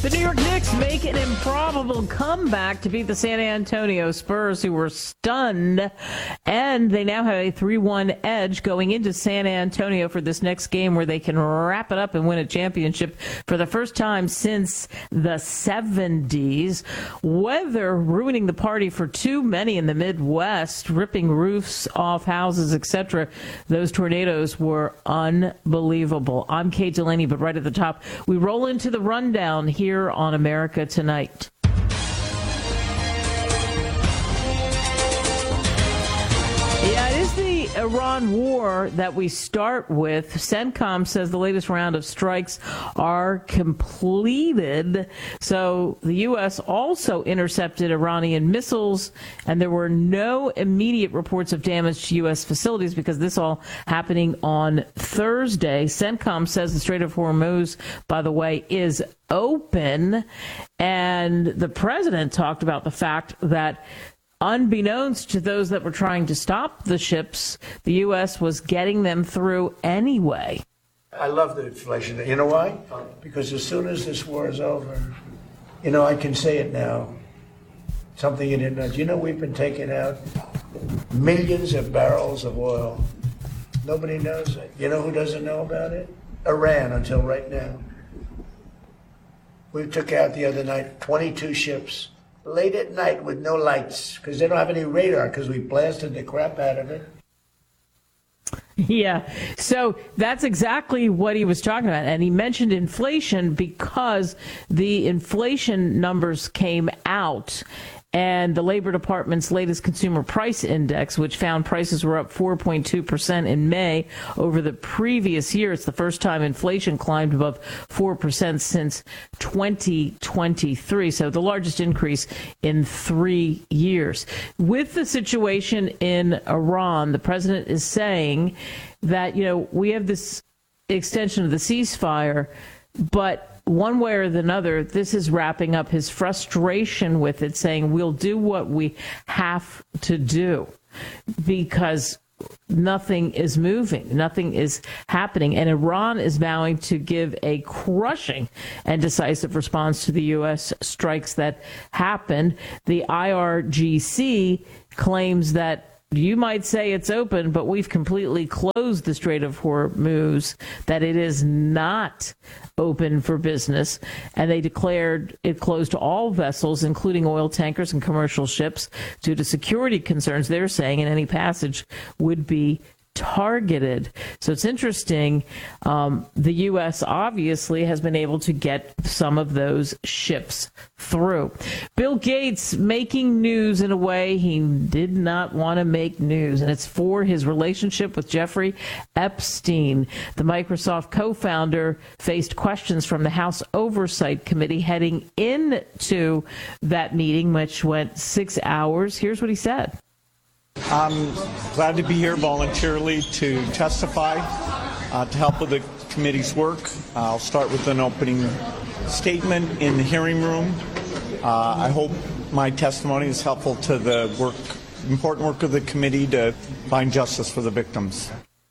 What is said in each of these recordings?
The New York Knicks make an improbable comeback to beat the San Antonio Spurs, who were stunned, and they now have a 3-1 edge going into San Antonio for this next game where they can wrap it up and win a championship for the first time since the 70s. Weather ruining the party for too many in the Midwest, ripping roofs off houses, etc. Those tornadoes were unbelievable. I'm Kate Delaney, but right at the top, we roll into the rundown here on America Tonight. Yeah, it is the Iran war that we start with. CENTCOM says the latest round of strikes are completed. So the U.S. also intercepted Iranian missiles, and there were no immediate reports of damage to U.S. facilities because this all happening on Thursday. CENTCOM says the Strait of Hormuz, by the way, is open, and the president talked about the fact that unbeknownst to those that were trying to stop the ships, the U.S. was getting them through anyway. I love the inflation. You know why? Because as soon as this war is over, I can say it now, something you didn't know. We've been taking out millions of barrels of oil. Nobody knows it. You know who doesn't know about it? Iran, until right now. We took out the other night 22 ships late at night with no lights because they don't have any radar because we blasted the crap out of it. Yeah, so that's exactly what he was talking about. And he mentioned inflation because the inflation numbers came out. And the Labor Department's latest consumer price index, which found prices were up 4.2% in May over the previous year. It's the first time inflation climbed above 4% since 2023. So the largest increase in 3 years. With the situation in Iran, the president is saying that, we have this extension of the ceasefire, but one way or another, this is wrapping up his frustration with it, saying we'll do what we have to do because nothing is moving, nothing is happening. And Iran is vowing to give a crushing and decisive response to the U.S. strikes that happened. The IRGC claims that you might say it's open, but we've completely closed the Strait of Hormuz, that it is not open for business. And they declared it closed to all vessels, including oil tankers and commercial ships, due to security concerns, they're saying, and any passage would be targeted. So it's interesting. The U.S. obviously has been able to get some of those ships through. Bill Gates making news in a way he did not want to make news, and it's for his relationship with Jeffrey Epstein. The Microsoft co-founder faced questions from the House Oversight Committee heading into that meeting, which went 6 hours. Here's what he said. I'm glad to be here voluntarily to testify, to help with the committee's work. I'll start with an opening statement in the hearing room. I hope my testimony is helpful to the important work of the committee to find justice for the victims.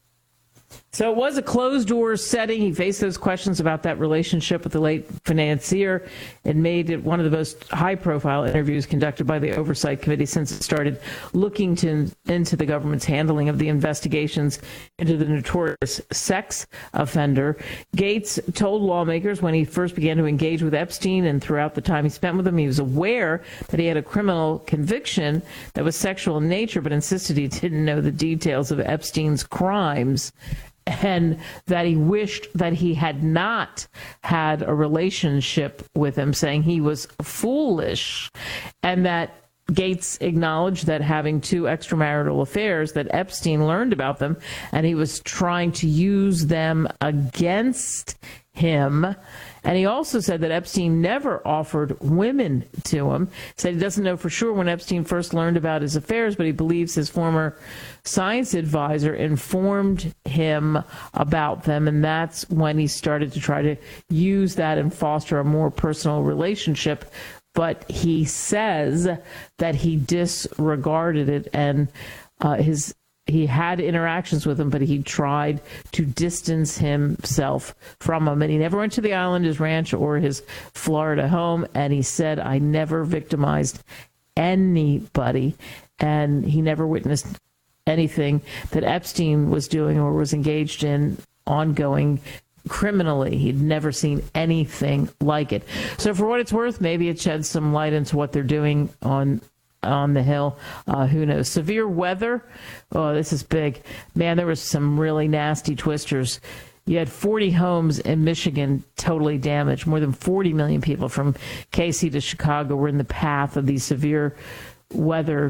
So it was a closed-door setting. He faced those questions about that relationship with the late financier and made it one of the most high-profile interviews conducted by the Oversight Committee since it started looking into the government's handling of the investigations into the notorious sex offender. Gates told lawmakers when he first began to engage with Epstein and throughout the time he spent with him, he was aware that he had a criminal conviction that was sexual in nature, but insisted he didn't know the details of Epstein's crimes, and that he wished that he had not had a relationship with him, saying he was foolish, and that Gates acknowledged that having 2 extramarital affairs, that Epstein learned about them, and he was trying to use them against him. And he also said that Epstein never offered women to him. Said he doesn't know for sure when Epstein first learned about his affairs, but he believes his former science advisor informed him about them, and that's when he started to try to use that and foster a more personal relationship. But he says that he disregarded it, and his he had interactions with him, but he tried to distance himself from him. And he never went to the island, his ranch, or his Florida home. And he said, I never victimized anybody. And he never witnessed anything that Epstein was doing or was engaged in ongoing criminally. He'd never seen anything like it. So for what it's worth, maybe it sheds some light into what they're doing on the Hill. Who knows? Severe weather. Oh, this is big. Man, there was some really nasty twisters. You had 40 homes in Michigan totally damaged. More than 40 million people from KC to Chicago were in the path of these severe weather,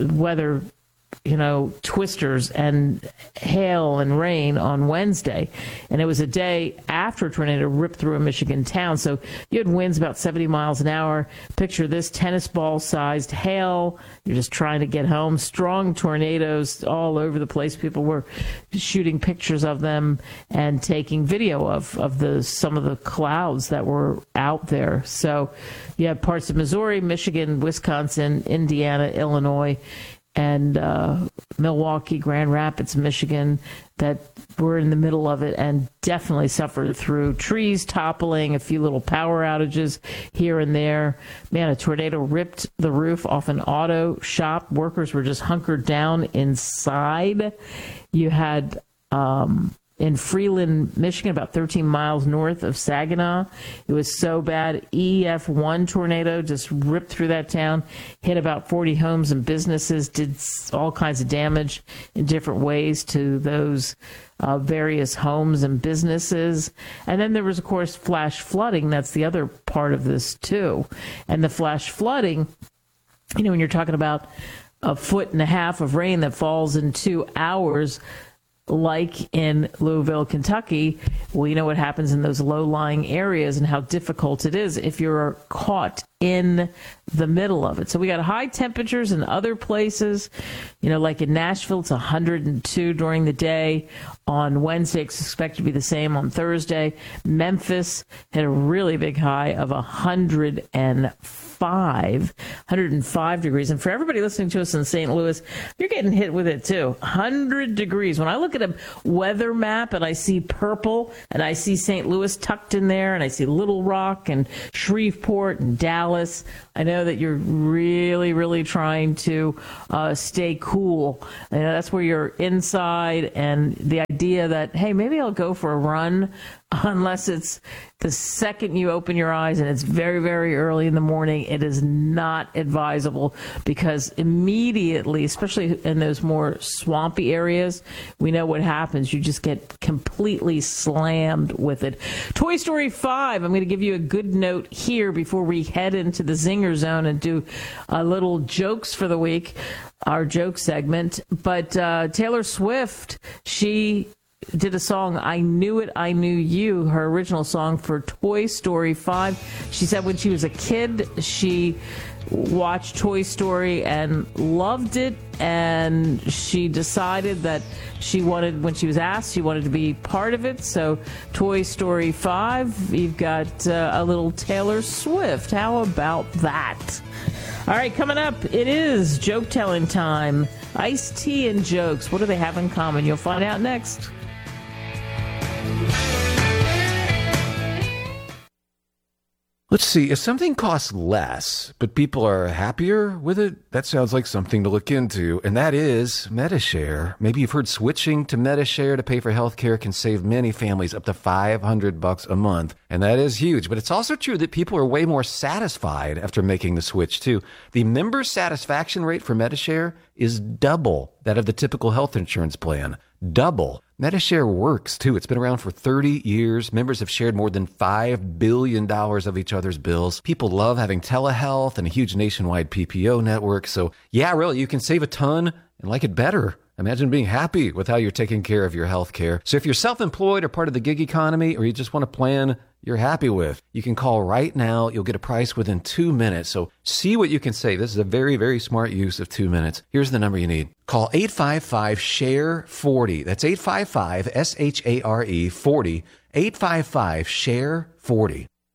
twisters and hail and rain on Wednesday. And it was a day after a tornado ripped through a Michigan town. So you had winds about 70 miles an hour. Picture this, tennis ball sized hail. You're just trying to get home. Strong tornadoes all over the place. People were shooting pictures of them and taking video of some of the clouds that were out there. So you have parts of Missouri, Michigan, Wisconsin, Indiana, Illinois, and Milwaukee, Grand Rapids, Michigan, that were in the middle of it and definitely suffered through trees toppling, a few little power outages here and there. Man, a tornado ripped the roof off an auto shop. Workers were just hunkered down inside. You had in Freeland, Michigan, about 13 miles north of Saginaw. It was so bad. EF1 tornado just ripped through that town, hit about 40 homes and businesses, did all kinds of damage in different ways to those various homes and businesses. And then there was, of course, flash flooding. That's the other part of this, too. And the flash flooding, when you're talking about 1.5 feet of rain that falls in 2 hours, like in Louisville, Kentucky, well, you know what happens in those low-lying areas and how difficult it is if you're caught in the middle of it. So we got high temperatures in other places, like in Nashville, it's 102 during the day. On Wednesday, it's expected to be the same on Thursday. Memphis had a really big high of 105 degrees. And for everybody listening to us in St. Louis, you're getting hit with it too. 100 degrees. When I look at a weather map and I see purple and I see St. Louis tucked in there and I see Little Rock and Shreveport and Dallas, I know that you're really, really trying to stay cool. That's where you're inside, and the idea that, hey, maybe I'll go for a run, unless it's the second you open your eyes and it's very, very early in the morning, it is not advisable, because immediately, especially in those more swampy areas, we know what happens. You just get completely slammed with it. Toy Story 5, I'm going to give you a good note here before we head into the Zinger Zone and do a little jokes for the week, our joke segment. But Taylor Swift, she did a song, I Knew It, I Knew You, her original song for Toy Story 5. She said when she was a kid, she watched Toy Story and loved it, and she decided that when she was asked, she wanted to be part of it. So Toy Story 5, you've got a little Taylor Swift. How about that? All right, coming up, it is joke-telling time. Ice-T and jokes. What do they have in common? You'll find out next. Let's see, if something costs less, but people are happier with it, that sounds like something to look into, and that is Medi-Share. Maybe you've heard switching to Medi-Share to pay for healthcare can save many families up to $500 a month, and that is huge. But it's also true that people are way more satisfied after making the switch, too. The member satisfaction rate for Medi-Share is double that of the typical health insurance plan. Double. Medi-Share works, too. It's been around for 30 years. Members have shared more than $5 billion of each other's bills. People love having telehealth and a huge nationwide PPO network. So, yeah, really, you can save a ton and like it better. Imagine being happy with how you're taking care of your health care. So if you're self-employed or part of the gig economy, or you just want a plan you're happy with, you can call right now. You'll get a price within 2 minutes. So see what you can save. This is a very, very smart use of 2 minutes. Here's the number you need. Call 855-SHARE-40. That's 855-SHARE-40. 855-SHARE-40.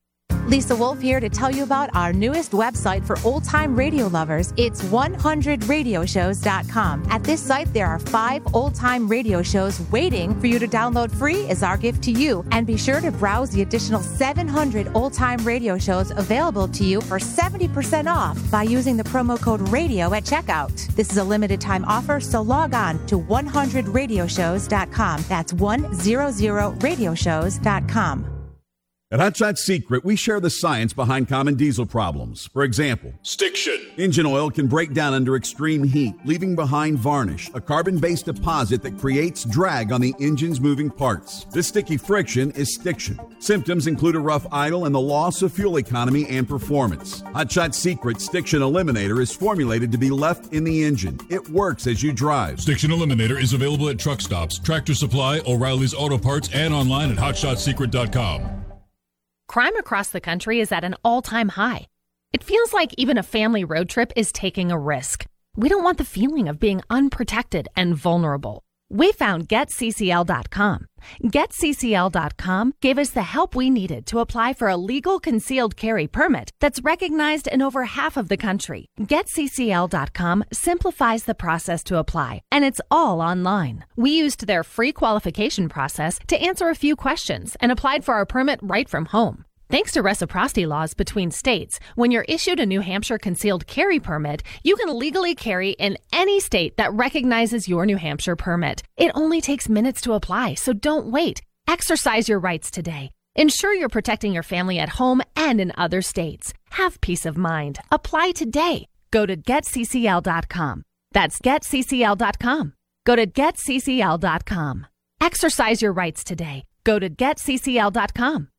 Lisa Wolf here to tell you about our newest website for old-time radio lovers. It's 100radioshows.com. At this site, there are 5 old-time radio shows waiting for you to download free as our gift to you. And be sure to browse the additional 700 old-time radio shows available to you for 70% off by using the promo code RADIO at checkout. This is a limited-time offer, so log on to 100radioshows.com. That's 100radioshows.com. At Hot Shot Secret, we share the science behind common diesel problems. For example, stiction. Engine oil can break down under extreme heat, leaving behind varnish, a carbon-based deposit that creates drag on the engine's moving parts. This sticky friction is stiction. Symptoms include a rough idle and the loss of fuel economy and performance. Hot Shot Secret Stiction Eliminator is formulated to be left in the engine. It works as you drive. Stiction Eliminator is available at truck stops, Tractor Supply, O'Reilly's Auto Parts, and online at hotshotsecret.com. Crime across the country is at an all-time high. It feels like even a family road trip is taking a risk. We don't want the feeling of being unprotected and vulnerable. We found GetCCL.com. GetCCL.com gave us the help we needed to apply for a legal concealed carry permit that's recognized in over half of the country. GetCCL.com simplifies the process to apply, and it's all online. We used their free qualification process to answer a few questions and applied for our permit right from home. Thanks to reciprocity laws between states, when you're issued a New Hampshire concealed carry permit, you can legally carry in any state that recognizes your New Hampshire permit. It only takes minutes to apply, so don't wait. Exercise your rights today. Ensure you're protecting your family at home and in other states. Have peace of mind. Apply today. Go to GetCCL.com. That's GetCCL.com. Go to GetCCL.com. Exercise your rights today. Go to GetCCL.com.